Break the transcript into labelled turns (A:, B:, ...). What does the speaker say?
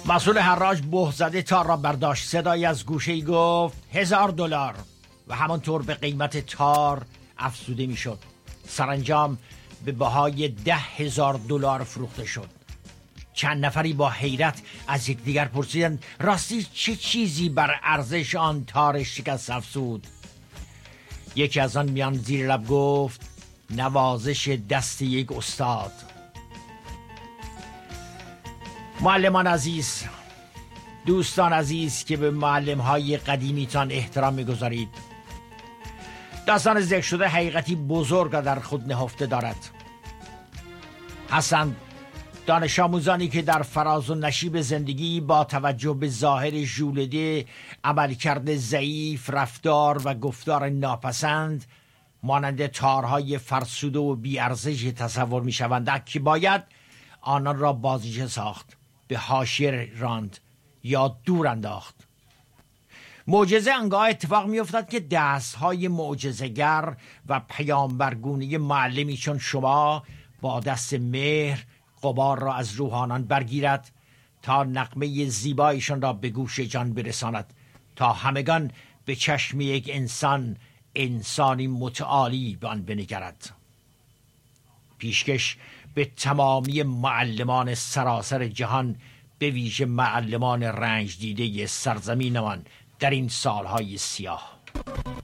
A: مسئول حراج بهزده تار را برداشت. صدایی از گوشه‌ای گفت $1000 و همانطور به قیمت تار افزوده می شد. سرانجام به بهای $10,000 فروخته شد. چند نفری با حیرت از یکدیگر پرسیدند راستی چه چیزی بر ارزش آن تار شکست افزود؟ یکی از آن میان زیر لب گفت نوازش دست یک استاد. معلمان عزیز، دوستان عزیز که به معلم‌های قدیمیتان احترام می‌گذارید، داستان ذکر شده حقیقتی بزرگ در خود نهفته دارد. هستند دانش آموزانی که در فراز و نشیب زندگی با توجه به ظاهر ژولیده، عملکرد ضعیف، رفتار و گفتار ناپسند مانند تارهای فرسوده و بی‌ارزش تصور می‌شوند که باید آنان را بازیچه ساخت، به حاشیه راند یا دور انداخت. معجزه انگاه اتفاق می‌افتد که دست‌های معجزه‌گر و پیامبرگونه معلمی چون شما با دست مهر غبار را از روح آنان برگیرد تا نغمه زیبایشان را به گوش جان برساند تا همگان به چشم یک انسانی متعالی به آن بنگرد. پیشکش به تمامی معلمان سراسر جهان، به ویژه معلمان رنج دیده سرزمینمان در این سالهای سیاه.